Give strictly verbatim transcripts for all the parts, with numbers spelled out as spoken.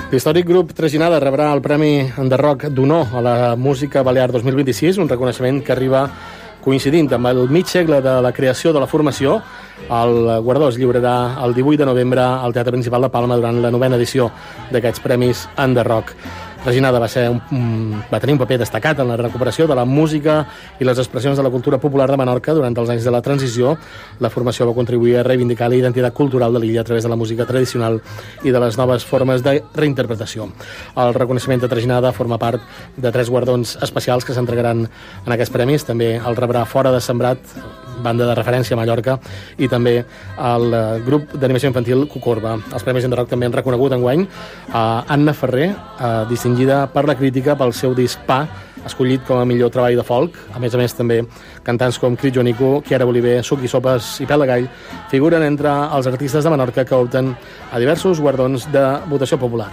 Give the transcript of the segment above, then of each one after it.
L'històric grup Traginada rebrà el Premi Enderroc d'Honor a la Música Balear dos mil vint-i-sis, un reconeixement que arriba coincidint amb el mig segle de la creació de la formació. El guardó es lliurarà el divuit de novembre al Teatre Principal de Palma durant la novena edició d'aquests Premis Enderroc. Traginada va, ser un, va tenir un paper destacat en la recuperació de la música i les expressions de la cultura popular de Menorca durant els anys de la transició. La formació va contribuir a reivindicar la identitat cultural de l'illa a través de la música tradicional i de les noves formes de reinterpretació. El reconeixement de Traginada forma part de tres guardons especials que s'entregaran en aquests premis. També el rebrà Fora de Sembrat, banda de referència a Mallorca, i també el grup d'animació infantil Cucorba. Els Premis Enderroc també han reconegut enguany a Anna Ferrer, distingida per la crítica pel seu disc Pa, escollit com a millor treball de folk. A més a més, també cantants com Crit Joanico, Chiara Boliver, Suc i Sopes i Pèl de Gall figuren entre els artistes de Menorca que opten a diversos guardons de votació popular.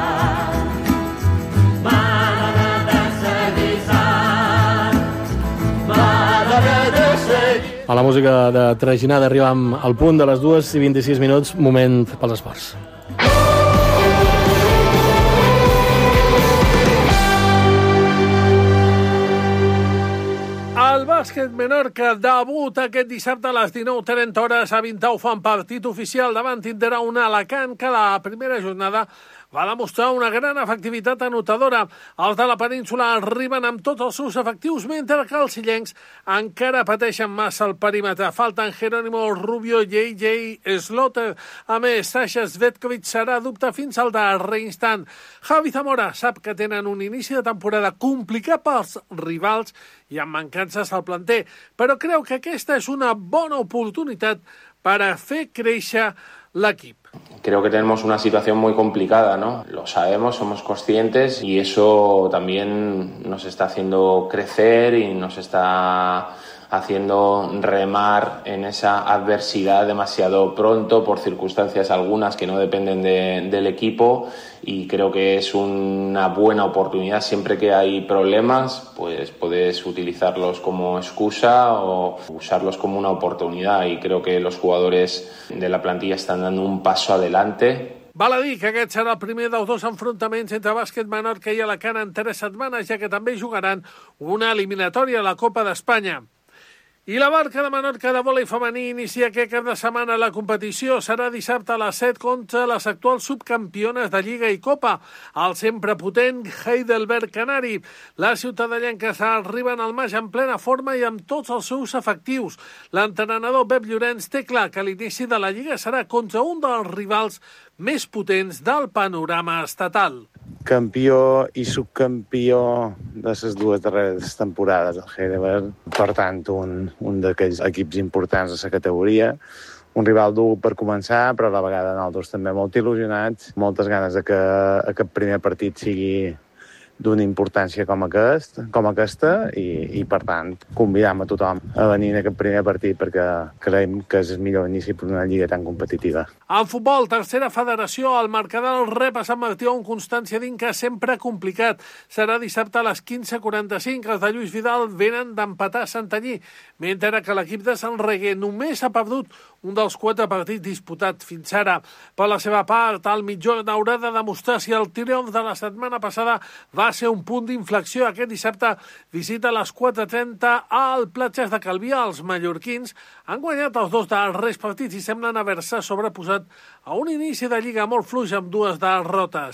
A la música de Traginada arribam al punt de les dues i vint-i-sis minuts, moment pels esports. El bàsquet Menorca debuta aquest dissabte a les dinou trenta hores a Vintau. Fan partit oficial davant tindrà un Alacant que la primera jornada va demostrar una gran efectivitat anotadora. Els de la península arriben amb tots els seus efectius, mentre que els illencs encara pateixen massa el perímetre. Falten Jerónimo Rubio i A J Slaughter. A més, Sasha Svetkovic serà a dubte fins al darrer instant. Javi Zamora sap que tenen un inici de temporada complicat pels rivals i amb mancances al planter, però creu que aquesta és una bona oportunitat per a fer créixer l'equip. Creo que tenemos una situación muy complicada, ¿no? Lo sabemos, somos conscientes y eso también nos está haciendo crecer y nos está haciendo remar en esa adversidad demasiado pronto por circunstancias algunas que no dependen de, del equipo, y creo que es una buena oportunidad. Siempre que hay problemas, pues puedes utilizarlos como excusa o usarlos como una oportunidad, y creo que los jugadores de la plantilla están dando un paso adelante. Val a dir que aquest serà el primer dels dos enfrontaments entre bàsquet Menorca i Alacant en tres setmanes, ja que també jugaran una eliminatòria a la Copa d'Espanya. I la Barca de Menorca de vòlei femení inicia aquest cap de setmana la competició. Serà dissabte a les set contra les actuals subcampiones de Lliga i Copa, el sempre potent Heidelberg Canari. Les ciutadellenques arriben al maig en plena forma i amb tots els seus efectius. L'entrenador Pep Llorenç té clar que l'inici de la Lliga serà contra un dels rivals més potents del panorama estatal. Campió i subcampió de les dues darreres temporades del Heidelberg. Per tant, un, un d'aquells equips importants de la categoria. Un rival dur per començar, però a la vegada nosaltres també molt il·lusionats. Moltes ganes de que aquest primer partit sigui d'una importància com, aquest, com aquesta i, i, per tant, convidam a tothom a venir en aquest primer partit perquè creiem que és el millor inici per una lliga tan competitiva. En futbol, tercera federació, el marcador rep a Sant Martí un Constància d'Inca sempre complicat. Serà dissabte a les quinze quaranta-cinc. Els de Lluís Vidal venen d'empatar a Santanyí, mentre que l'equip de Sant Reguer només ha perdut un dels quatre partits disputats fins ara. Per la seva part, el Mitjorn haurà de demostrar si el triomf de la setmana passada va ser un punt d'inflexió. Aquest dissabte visita a les quatre trenta al Platges de Calvià. Els mallorquins han guanyat els dos darrers partits i semblen haver-se sobreposat a un inici de lliga molt fluix amb dues derrotes.